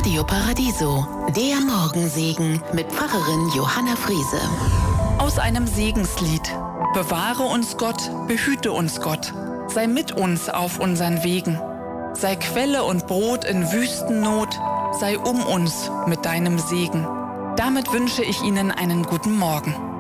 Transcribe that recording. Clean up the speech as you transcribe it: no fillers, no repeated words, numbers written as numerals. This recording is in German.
Radio Paradiso, der Morgensegen mit Pfarrerin Johanna Friese. Aus einem Segenslied. Bewahre uns Gott, behüte uns Gott. Sei mit uns auf unseren Wegen. Sei Quelle und Brot in Wüstennot. Sei um uns mit deinem Segen. Damit wünsche ich Ihnen einen guten Morgen.